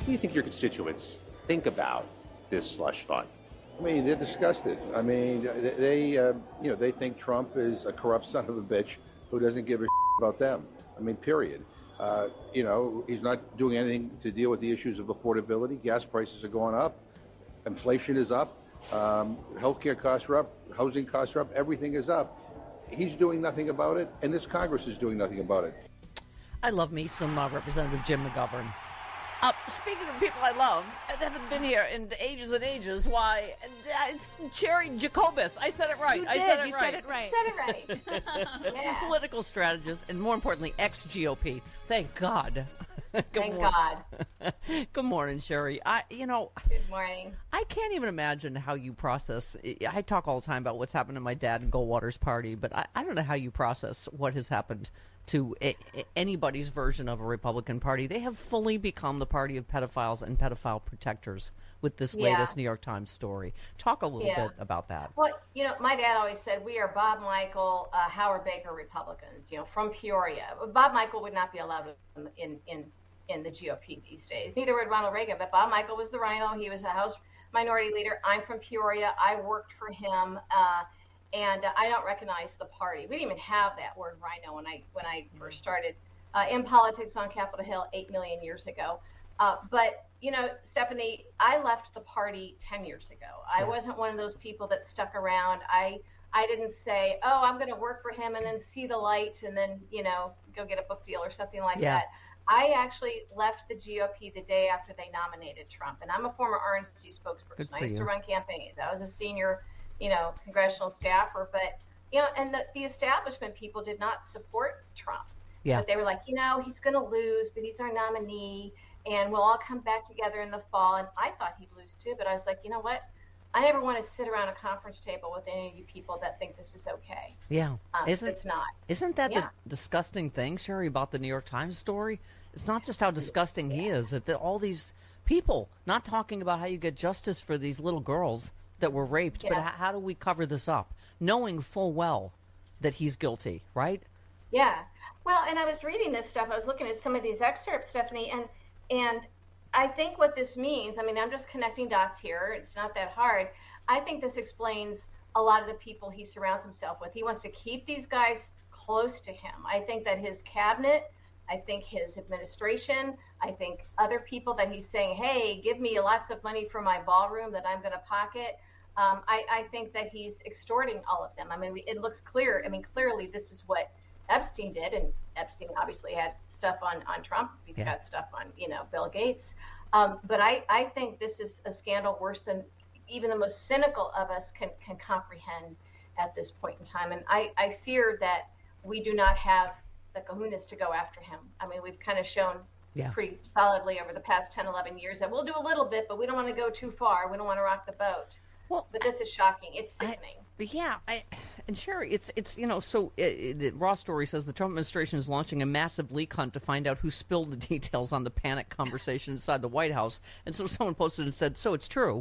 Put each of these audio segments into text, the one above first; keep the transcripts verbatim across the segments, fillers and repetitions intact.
do you think your constituents think about this slush fund? I mean, they're disgusted. I mean, they, they uh, you know, they think Trump is a corrupt son of a bitch who doesn't give a about them. I mean, period. Uh, you know, he's not doing anything to deal with the issues of affordability. Gas prices are going up. Inflation is up. Um, healthcare costs are up. Housing costs are up. Everything is up. He's doing nothing about it, and this Congress is doing nothing about it. I love me some uh, Representative Jim McGovern. Uh, speaking of people I love and haven't been here in ages and ages, why, uh, it's Cherry Jacobus. I said it right. You I did. said it you right. said it right. Said it right. Yeah. Political strategist, and more importantly, ex-G O P. Thank God. Good Thank morning. God. Good morning, Sherry. I, you know, Good morning. I can't even imagine how you process. I talk all the time about what's happened to my dad and Goldwater's party, but I, I don't know how you process what has happened to a, a, anybody's version of a Republican Party. They have fully become the party of pedophiles and pedophile protectors with this Yeah. latest New York Times story. Talk a little Yeah. bit about that. Well, you know, my dad always said we are Bob Michael, uh, Howard Baker Republicans, you know, from Peoria. Bob Michael would not be allowed in, in, in the G O P these days. Neither would Ronald Reagan, but Bob Michael was the rhino. He was a House Minority Leader. I'm from Peoria. I worked for him. Uh, And uh, I don't recognize the party. We didn't even have that word rhino when I when I first started uh, in politics on Capitol Hill eight million years ago. Uh, but, you know, Stephanie, I left the party ten years ago. I Yeah. wasn't one of those people that stuck around. I I didn't say, oh, I'm going to work for him and then see the light and then, you know, go get a book deal or something like Yeah. that. I actually left the G O P the day after they nominated Trump. And I'm a former R N C Good spokesperson. for I used you. to run campaigns. I was a senior you know, congressional staffer, but, you know, and the, the establishment people did not support Trump. Yeah. But they were like, you know, he's going to lose, but he's our nominee, and we'll all come back together in the fall. And I thought he'd lose too, but I was like, you know what? I never want to sit around a conference table with any of you people that think this is okay. Yeah. Um, Isn't it's not. Isn't that Yeah. the disgusting thing, Sherry, about the New York Times story? It's not just how disgusting he is, that the, all these people not talking about how you get justice for these little girls that were raped, but Yeah. h- how do we cover this up, knowing full well that he's guilty, right? Yeah. Well, and I was reading this stuff. I was looking at some of these excerpts, Stephanie, and and I think what this means, I mean, I'm just connecting dots here. It's not that hard. I think this explains a lot of the people he surrounds himself with. He wants to keep these guys close to him. I think that his cabinet, I think his administration, I think other people that he's saying, hey, give me lots of money for my ballroom that I'm going to pocket. Um, I, I think that he's extorting all of them. I mean, we, it looks clear. I mean, clearly this is what Epstein did, and Epstein obviously had stuff on, on Trump. He's Yeah. got stuff on, you know, Bill Gates. Um, but I, I think this is a scandal worse than even the most cynical of us can, can comprehend at this point in time. And I, I fear that we do not have the kahunas to go after him. I mean, we've kind of shown Yeah. pretty solidly over the past ten, eleven years that we'll do a little bit, but we don't want to go too far. We don't want to rock the boat. Well, But this is shocking. It's I- sickening. But yeah, I, and Sherry, it's it's you know, so uh, the Raw story says the Trump administration is launching a massive leak hunt to find out who spilled the details on the panic conversation inside the White House. And so someone posted and said, "So it's true."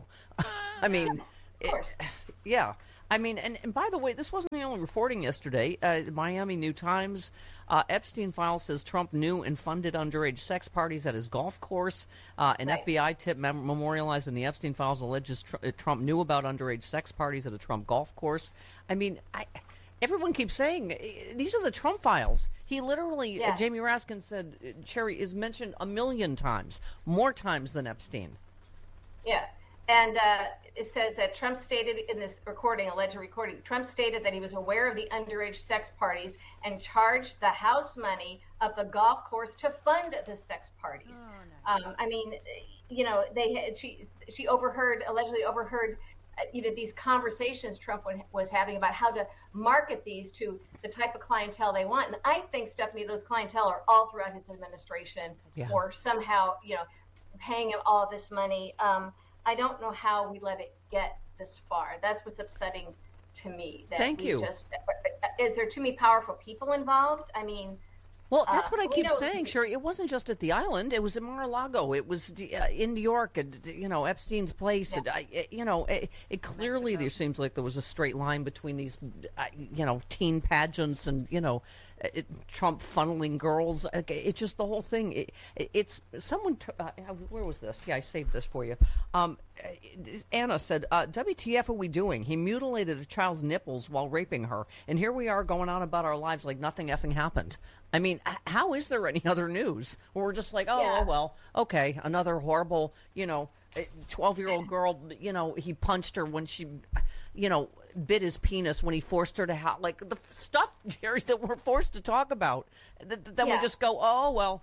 I mean, Of course. it- yeah. I mean, and, and by the way, this wasn't the only reporting yesterday. Uh, the Miami New Times, uh, Epstein file says Trump knew and funded underage sex parties at his golf course. Uh, an Right. F B I tip mem- memorialized in the Epstein files alleges tr- uh, Trump knew about underage sex parties at a Trump golf course. I mean, I, everyone keeps saying uh, these are the Trump files. He literally, Yeah. uh, Jamie Raskin said, uh, Cherry is mentioned a million times, more times than Epstein. Yeah. And uh, it says that Trump stated in this recording, alleged recording, Trump stated that he was aware of the underage sex parties and charged the house money of the golf course to fund the sex parties. Oh, no. Um, I mean, you know, they had- she she overheard, allegedly overheard, uh, you know, these conversations Trump wa- was having about how to market these to the type of clientele they want. And I think, Stephanie, those clientele are all throughout his administration, Yeah. or somehow, you know, paying him all this money. Um, I don't know how we let it get this far. That's what's upsetting to me. That Thank we you. Just, is there too many powerful people involved? I mean, Well, that's Uh, what I we keep know- saying, Sherry. It wasn't just at the island. It was in Mar-a-Lago. It was uh, in New York, and you know, Epstein's place. Yeah. And, I, it- you know, it, it clearly there seems like there was a straight line between these, uh, you know, teen pageants and you know, it, Trump funneling girls. It's just the whole thing. It, it, it's someone. Uh, where was this? Yeah, I saved this for you. Um, Anna said, uh, "W T F are we doing? He mutilated a child's nipples while raping her, and here we are going on about our lives like nothing effing happened." I mean, how is there any other news where we're just like, oh, yeah. oh well, okay, another horrible, you know, twelve-year-old girl, you know, he punched her when she, you know, bit his penis when he forced her to have, like, the stuff, Jerry, that we're forced to talk about. Then yeah. we just go, oh, well,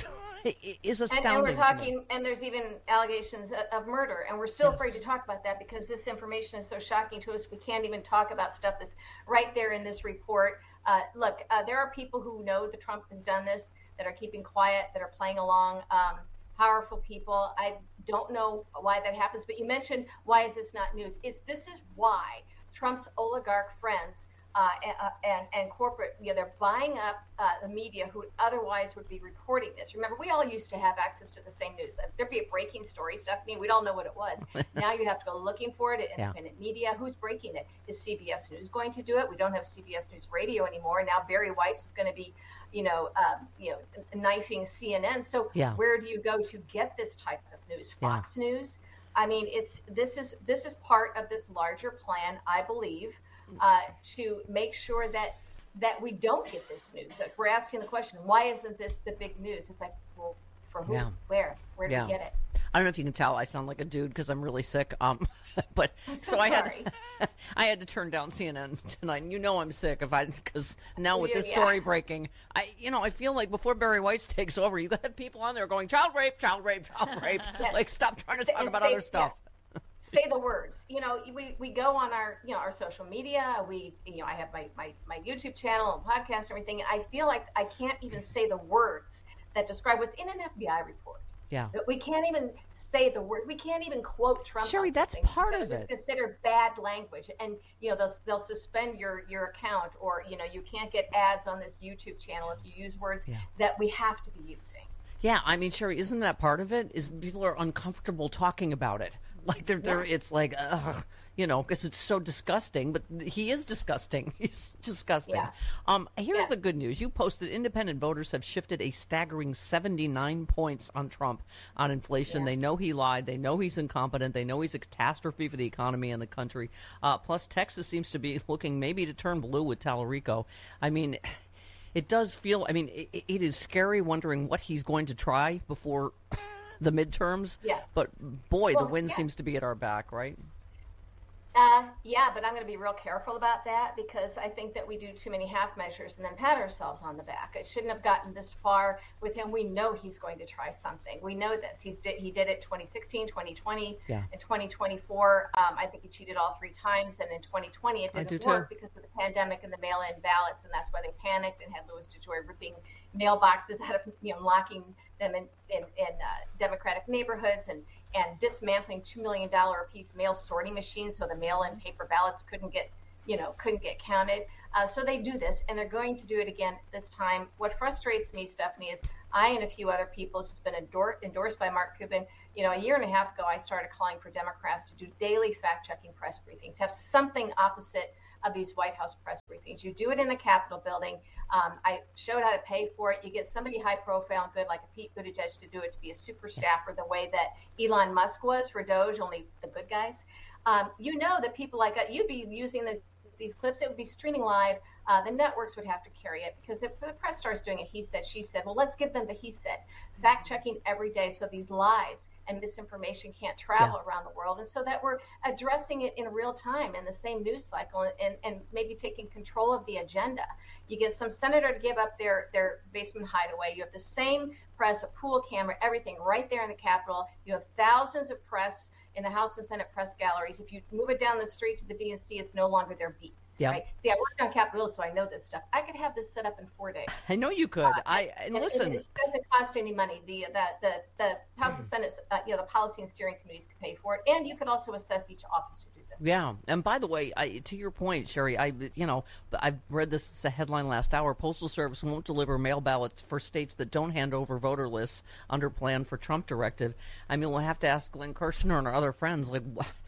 it is astounding. And, and we're talking, and there's even allegations of, of murder, and we're still yes. afraid to talk about that because this information is so shocking to us. We can't even talk about stuff that's right there in this report. Uh, look, uh, there are people who know that Trump has done this, that are keeping quiet, that are playing along. Um, powerful people. I don't know why that happens, but you mentioned, why is this not news? It's, this is why Trump's oligarch friends uh, and, uh, and, and corporate, you know, they're buying up uh, the media who otherwise would be reporting this. Remember, we all used to have access to the same news. There'd be a breaking story, Stephanie. We'd all know what it was. Now you have to go looking for it at independent yeah. media. Who's breaking it? Is C B S News going to do it? We don't have C B S News Radio anymore. Now Barry Weiss is going to be, you know, um, you know, knifing C N N. So yeah. where do you go to get this type of news? Fox yeah. News. I mean, it's this is this is part of this larger plan, I believe, uh, to make sure that that we don't get this news. Like, we're asking the question, why isn't this the big news? It's like, well, from who? Yeah. Where? Where do yeah. we get it? I don't know if you can tell I sound like a dude because I'm really sick. Um, but I'm so, so I sorry. had I had to turn down C N N tonight. And you know I'm sick if I because now with You- this yeah. story breaking, I you know I feel like before Barry Weiss takes over, you got people on there going child rape, child rape, child rape. Yes. Like stop trying to talk And about say- other stuff. yeah. Say the words. You know, we, we go on our you know our social media. We you know I have my, my, my YouTube channel and podcast and everything. I feel like I can't even say the words that describe what's in an F B I report. Yeah. But we can't even say the word. We can't even quote Trump. Sherry, on that's something part because of it's it. considered bad language, and you know they'll they'll suspend your your account, or you know you can't get ads on this YouTube channel if you use words Yeah. that we have to be using. Yeah, I mean, Sherry, isn't that part of it? Is people are uncomfortable talking about it. Like they're, they're Yeah. it's like, ugh, you know, because it's so disgusting. But he is disgusting. He's disgusting. Yeah. Um, here's Yeah. the good news. You posted independent voters have shifted a staggering seventy-nine points on Trump on inflation. Yeah. They know he lied. They know he's incompetent. They know he's a catastrophe for the economy and the country. Uh, plus, Texas seems to be looking maybe to turn blue with Tallarico. I mean, it does feel, I mean, it, it is scary wondering what he's going to try before the midterms. Yeah. But boy, Well, the wind yeah. seems to be at our back, right? Uh, yeah, but I'm going to be real careful about that because I think that we do too many half measures and then pat ourselves on the back. It shouldn't have gotten this far with him. We know he's going to try something. We know this. He's did, he did it twenty sixteen, twenty twenty, Yeah. and twenty twenty-four. Um, I think he cheated all three times, and in twenty twenty it I didn't do work too. because of the pandemic and the mail-in ballots, and that's why they panicked and had Louis DeJoy ripping mailboxes out of, you know, locking them in, in, in uh, Democratic neighborhoods and and dismantling two million dollars a piece mail sorting machines so the mail-in paper ballots couldn't get, you know, couldn't get counted. Uh, so they do this, and they're going to do it again this time. What frustrates me, Stephanie, is I and a few other people, this has been endor- endorsed by Mark Cuban. You know, a year and a half ago, I started calling for Democrats to do daily fact-checking press briefings, have something opposite of these White House press briefings. You do it in the Capitol building. Um, I showed how to pay for it. You get somebody high profile and good like a Pete Buttigieg to do it, to be a super staffer the way that Elon Musk was for Doge, only the good guys. Um, you know that people like that, you'd be using this, these clips, it would be streaming live. Uh, the networks would have to carry it because if the press starts doing it, he said, she said, well, let's give them the he said. Fact checking every day so these lies and misinformation can't travel yeah. around the world, and so that we're addressing it in real time in the same news cycle, and, and maybe taking control of the agenda. You get some senator to give up their, their basement hideaway. You have the same press, a pool camera, everything right there in the Capitol. You have thousands of press in the House and Senate press galleries. If you move it down the street to the D N C, it's no longer their beat. Yeah. Right? See, I worked on Capitol Hill, so I know this stuff. I could have this set up in four days. I know you could. Uh, I and, and listen. And it doesn't cost any money. The the the, the House and Senate, uh, you know, the policy and steering committees could pay for it, and you could also assess each office to do this. Yeah, and by the way, I, to your point, Sherry, I you know I've read this headline last hour. Postal Service won't deliver mail ballots for states that don't hand over voter lists under plan for Trump directive. I mean, we'll have to ask Glenn Kirshner and our other friends, like,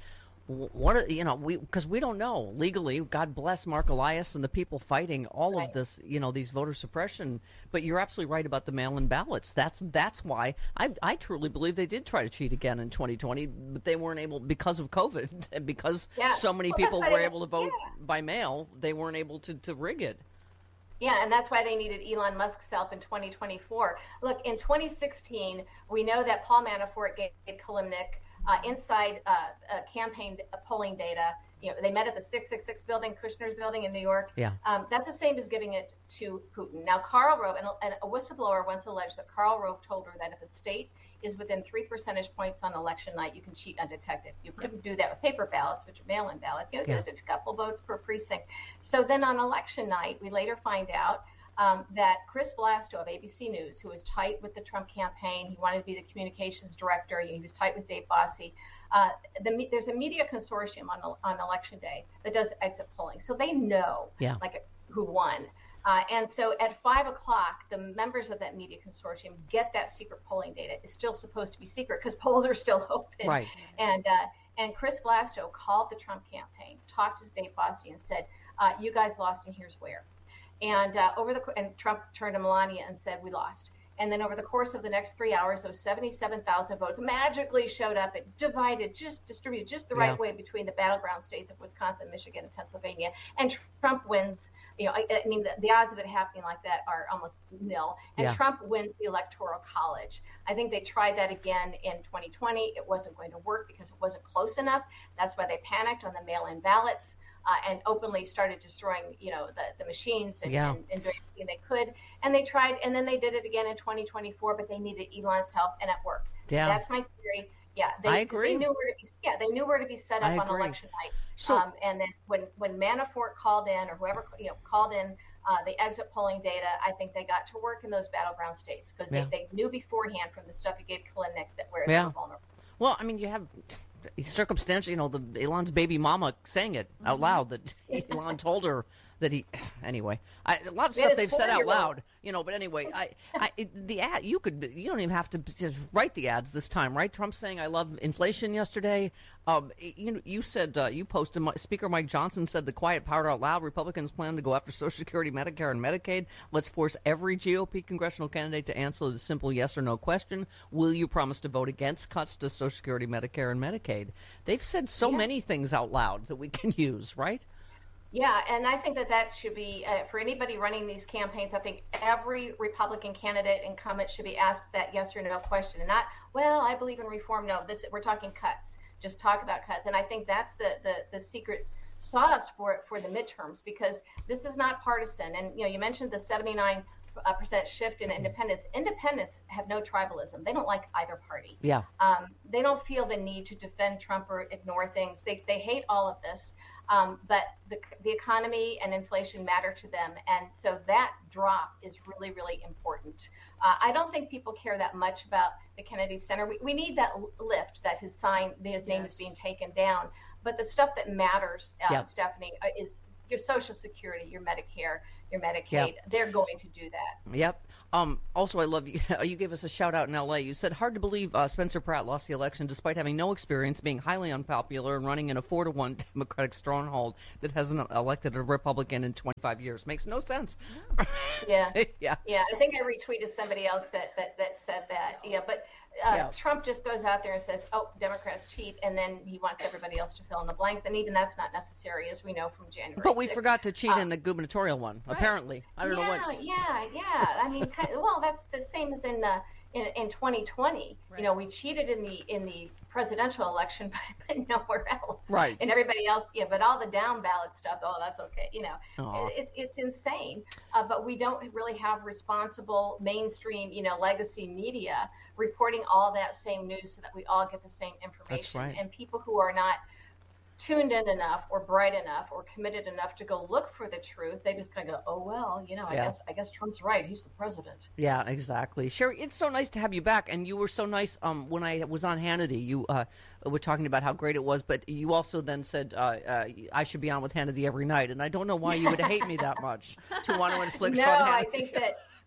What you know, we because we don't know legally. God bless Mark Elias and the people fighting all right. of this. You know, these voter suppression. But you're absolutely right about the mail-in ballots. That's that's why I I truly believe they did try to cheat again in twenty twenty, but they weren't able because of COVID and because yeah. so many well, people were they, able to vote yeah. by mail. They weren't able to to rig it. Yeah, and that's why they needed Elon Musk's help in twenty twenty-four. Look, in twenty sixteen, we know that Paul Manafort gave Kilimnik uh, inside uh, uh, campaign polling data. You know, they met at the six six six building, Kushner's building in New York. Yeah. Um, that's the same as giving it to Putin. Now, Karl Rove, and, and a whistleblower once alleged that Karl Rove told her that if a state is within three percentage points on election night, you can cheat undetected. You couldn't do that with paper ballots, which are mail-in ballots. You know, Yeah. just a couple votes per precinct. So then on election night, we later find out um, that Chris Blasto of A B C News, who was tight with the Trump campaign, he wanted to be the communications director. He was tight with Dave Bossie. Uh, the, there's a media consortium on on election day that does exit polling, so they know Yeah. like who won. Uh, and so at five o'clock, the members of that media consortium get that secret polling data. It's still supposed to be secret because polls are still open. Right. And uh, and Chris Blasto called the Trump campaign, talked to Dave Bossie, and said, uh, "You guys lost, and here's where." And uh, over the and Trump turned to Melania and said, "We lost." And then over the course of the next three hours, those seventy-seven thousand votes magically showed up and divided, just distributed just the right Yeah. way between the battleground states of Wisconsin, Michigan, and Pennsylvania. And Trump wins. You know, I, I mean, the, the odds of it happening like that are almost nil. And Yeah. Trump wins the Electoral College. I think they tried that again in twenty twenty. It wasn't going to work because it wasn't close enough. That's why they panicked on the mail-in ballots. Uh, and openly started destroying, you know, the, the machines and, Yeah. and, and doing everything they could. And they tried, and then they did it again in twenty twenty-four, but they needed Elon's help, and it worked. Yeah. That's my theory. Yeah, they, I agree. They knew where to be. Yeah, they knew where to be set I up on agree. election night. So- um, and then when when Manafort called in, or whoever you know called in uh, the exit polling data, I think they got to work in those battleground states because Yeah. they, they knew beforehand from the stuff he gave Kilimnik that where Yeah. they were vulnerable. Well, I mean, you have circumstantial, you know, the Elon's baby mama saying it out loud that Elon told her that he. Anyway, I, a lot of Yeah, stuff his they've said out four-year-old. loud, you know. But anyway, I, I, it- the ad you could you don't even have to just write the ads this time, right? Trump saying I love inflation yesterday. Um, you you said uh, you posted. Speaker Mike Johnson said the quiet part out loud. Republicans plan to go after Social Security, Medicare, and Medicaid. Let's force every G O P congressional candidate to answer the simple yes or no question: will you promise to vote against cuts to Social Security, Medicare, and Medicaid? They've said so Yeah. many things out loud that we can use, right? Yeah, and I think that that should be, uh, for anybody running these campaigns, I think every Republican candidate incumbent should be asked that yes or no question. And not, well, I believe in reform. No, this we're talking cuts. Just talk about cuts. And I think that's the, the, the secret sauce for for the midterms, because this is not partisan. And, you know, you mentioned the seventy-nine percent shift in independents. Independents have no tribalism. They don't like either party. Yeah. Um, they don't feel the need to defend Trump or ignore things. They, they hate all of this. Um, but the, the economy and inflation matter to them. And so that drop is really, really important. Uh, I don't think people care that much about the Kennedy Center. We, we need that lift, that his sign, his name Yes. is being taken down. But the stuff that matters, uh, Yep. Stephanie, uh, is your Social Security, your Medicare, your Medicaid. Yep. They're going to do that. Yep. Um, also, I love you. You gave us a shout out in L A. You said, hard to believe uh, Spencer Pratt lost the election despite having no experience, being highly unpopular, and running in a four to one Democratic stronghold that hasn't elected a Republican in twenty-five years. Makes no sense. Yeah. Yeah. Yeah, I think I retweeted somebody else that, that, that said that. Yeah, but uh, Yeah. Trump just goes out there and says, oh, Democrats cheat, and then he wants everybody else to fill in the blanks. And even that's not necessary, as we know from January But we sixth. forgot to cheat Uh, in the gubernatorial one, apparently. I don't yeah, know what. Yeah, yeah. I mean, kind of, well, that's the same as in uh, in, in twenty twenty. Right. You know, we cheated in the in the presidential election, but, but nowhere else. Right. And everybody else, yeah. But all the down ballot stuff, oh, that's okay. You know, Aw. it, it's insane. Uh, but we don't really have responsible mainstream, you know, legacy media reporting all that same news so that we all get the same information. right. And people who are not tuned in enough or bright enough or committed enough to go look for the truth, they just kind of go, oh, well, you know, I Yeah. guess I guess Trump's right. He's the president. Yeah, exactly. Sherry, it's so nice to have you back. And you were so nice um, when I was on Hannity. You uh, were talking about how great it was, but you also then said uh, uh, I should be on with Hannity every night. And I don't know why you would hate me that much to want to inflict No, on I Hannity. think that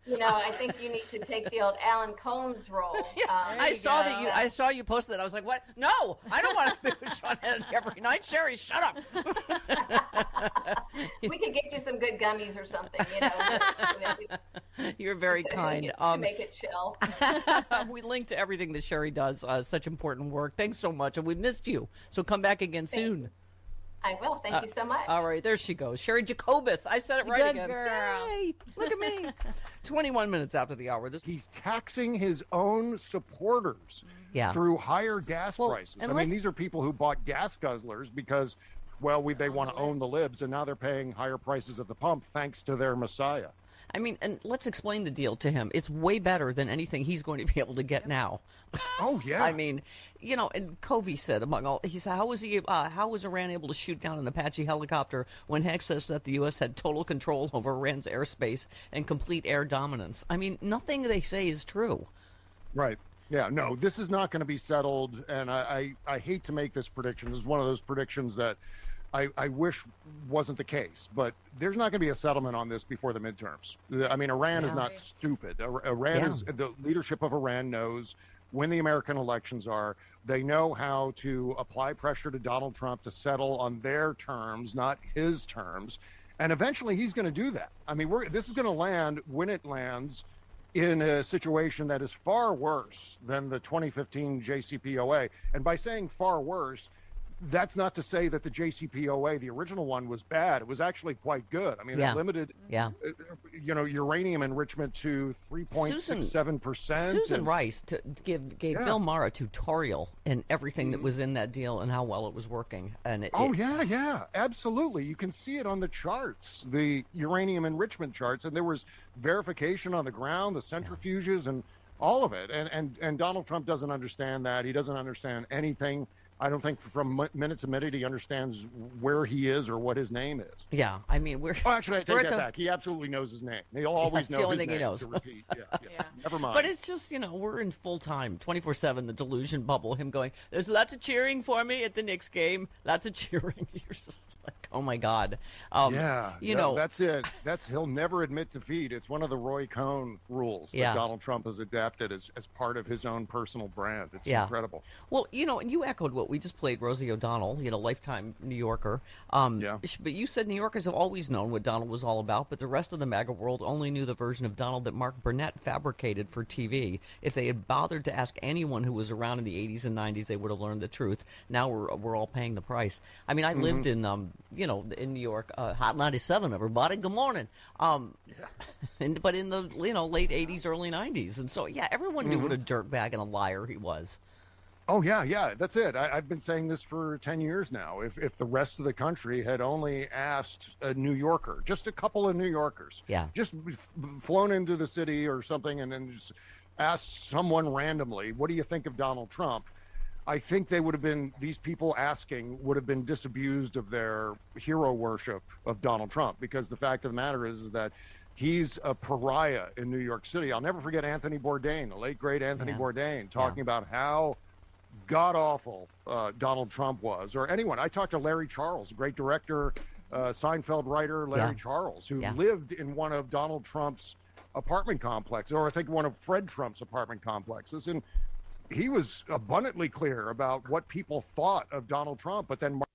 You know, I think you need to take the old Alan Combs role. Yeah, um, I saw go. that you. I saw you posted that. I was like, "What? No, I don't want to be with Sean Hannity every night." Sherry, shut up. We could get you some good gummies or something. You know, You're very to kind. Make it, Um, to make it chill. we link to everything that Sherry does. Uh, such important work. Thanks so much, and we missed you. So come back again soon. I will. Thank Uh, you so much. All right, there she goes. Sherry Jacobus. I said it right Good again. girl. Yay, look at me. twenty-one minutes after the hour. This He's taxing his own supporters Yeah. through higher gas Well, prices. I and mean, let's- these are people who bought gas guzzlers because, well, we, they want to own the libs, and now they're paying higher prices at the pump thanks to their messiah. I mean, and let's explain the deal to him. It's way better than anything he's going to be able to get now. Oh, yeah. I mean, you know, and Covey said, among all, he said, how was he, uh, how was Iran able to shoot down an Apache helicopter when Heck says that the U S had total control over Iran's airspace and complete air dominance? I mean, nothing they say is true. Right. Yeah, no, this is not going to be settled, and I, I, I hate to make this prediction. This is one of those predictions that I, I wish wasn't the case, but there's not going to be a settlement on this before the midterms. I mean, Iran Yeah. is not stupid. Iran Yeah. is, the leadership of Iran knows when the American elections are. They know how to apply pressure to Donald Trump to settle on their terms, not his terms. And eventually he's going to do that. I mean, we're, this is going to land, when it lands, in a situation that is far worse than the twenty fifteen J C P O A. And by saying far worse, that's not to say that the J C P O A, the original one, was bad. It was actually quite good. I mean, Yeah. it limited, Yeah. uh, you know, uranium enrichment to three point six seven percent. Susan Rice to give, gave Yeah. Bill Maher a tutorial in everything that was in that deal and how well it was working. And it, Oh, it- yeah, yeah, absolutely. You can see it on the charts, the uranium enrichment charts, and there was verification on the ground, the centrifuges, and all of it. And, and, and Donald Trump doesn't understand that. He doesn't understand anything. I don't think from mi- minute to minute he understands where he is or what his name is. yeah, I mean, we're. Oh, actually, I we're take at that the- back. He absolutely knows his name. He'll always That's know the only his thing he name knows. to repeat. Yeah, yeah. Yeah. Never mind. But it's just, you know, we're in full time, twenty-four seven, the delusion bubble, him going, there's lots of cheering for me at the Knicks game, lots of cheering. You're just like, oh my God. Um, yeah, You yeah, know, that's it. That's he'll never admit defeat. It's one of the Roy Cohn rules that Yeah. Donald Trump has adapted as, as part of his own personal brand. It's Yeah. incredible. well, you know, and you echoed what we just played, Rosie O'Donnell, you know, lifetime New Yorker. Um, Yeah. But you said New Yorkers have always known what Donald was all about, but the rest of the MAGA world only knew the version of Donald that Mark Burnett fabricated for T V. If they had bothered to ask anyone who was around in the eighties and nineties, they would have learned the truth. Now we're we're all paying the price. I mean, I Mm-hmm. lived in, um, you know, in New York, uh, Hot ninety-seven, everybody. Good morning. Um, and, but in the, you know, late eighties, early nineties. And so, yeah, everyone knew what a dirtbag and a liar he was. Oh, yeah, yeah, that's it. I, I've been saying this for ten years now. If, if the rest of the country had only asked a New Yorker, just a couple of New Yorkers, Yeah. just f- flown into the city or something and then just asked someone randomly, what do you think of Donald Trump? I think they would have been, these people asking would have been disabused of their hero worship of Donald Trump, because the fact of the matter is, is that he's a pariah in New York City. I'll never forget Anthony Bourdain, the late, great Anthony Yeah. Bourdain, talking about how god-awful uh, Donald Trump was, or anyone. I talked to Larry Charles, a great director, uh, Seinfeld writer, Larry Yeah. Charles, who Yeah. lived in one of Donald Trump's apartment complexes, or I think one of Fred Trump's apartment complexes, and he was abundantly clear about what people thought of Donald Trump, but then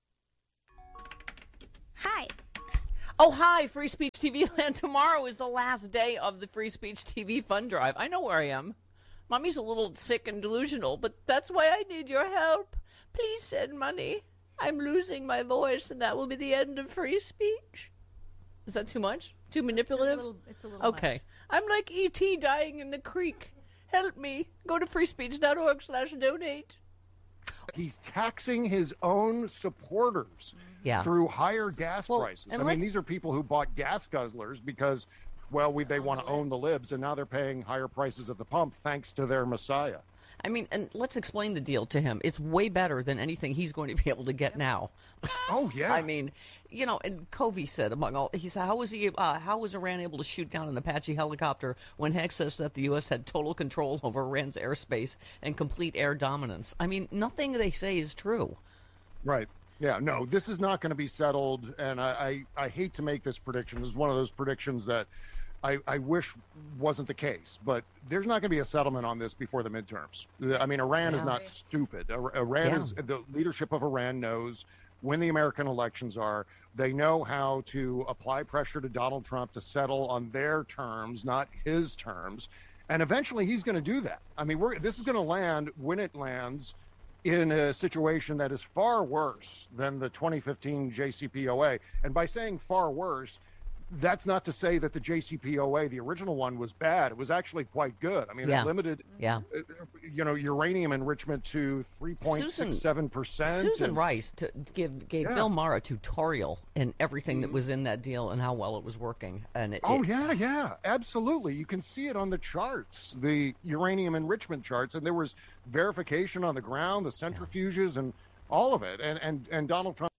Hi. Oh, hi, Free Speech T V Land. Tomorrow is the last day of the Free Speech T V Fund Drive. I know where I am. Mommy's a little sick and delusional, but that's why I need your help. Please send money. I'm losing my voice, and that will be the end of free speech. Is that too much? Too manipulative? It's a little, it's a little Okay. much. I'm like E T dying in the creek. Help me. Go to freespeech.org slash donate. he's taxing his own supporters Yeah. through higher gas Well, prices. I and mean, let's- these are people who bought gas guzzlers because, well, we, they want to own the libs, and now they're paying higher prices at the pump thanks to their messiah. I mean, and let's explain the deal to him. It's way better than anything he's going to be able to get now. Oh, yeah. I mean, you know, and Covey said, among all, he said, how was he, uh, how was Iran able to shoot down an Apache helicopter when Heck says that the U S had total control over Iran's airspace and complete air dominance? I mean, nothing they say is true. Right. Yeah, no, this is not going to be settled, and I, I, I hate to make this prediction. This is one of those predictions that I, I wish wasn't the case. But there's not going to be a settlement on this before the midterms. I mean, Iran Yeah. is not stupid. Iran Yeah. is the leadership of Iran knows when the American elections are. They know how to apply pressure to Donald Trump to settle on their terms, not his terms. And eventually he's going to do that. I mean, we're, this is going to land, when it lands, in a situation that is far worse than the twenty fifteen J C P O A. And by saying far worse, that's not to say that the J C P O A, the original one, was bad. It was actually quite good. I mean, Yeah. it limited, Yeah. uh, you know, uranium enrichment to three point six seven percent. Susan and, Rice to give gave Yeah. Bill Maher a tutorial in everything that was in that deal and how well it was working. And it, Oh it- yeah, yeah, absolutely. You can see it on the charts, the uranium enrichment charts, and there was verification on the ground, the centrifuges, and all of it. And and and Donald Trump.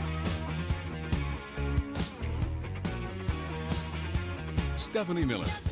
Stephanie Miller,